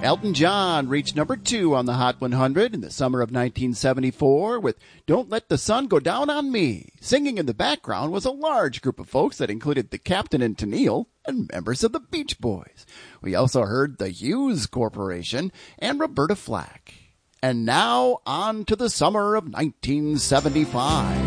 Elton John reached number 2 on the Hot 100 in the summer of 1974 with Don't Let the Sun Go Down on Me. Singing in the background was a large group of folks that included the Captain and Tennille and members of the Beach Boys. We also heard the Hughes Corporation and Roberta Flack. And now on to the summer of 1975.